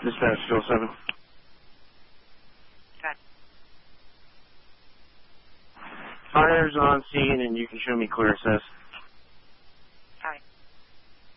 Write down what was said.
Dispatch, Joel 7. Good. Fire's on scene, and you can show me clear assess.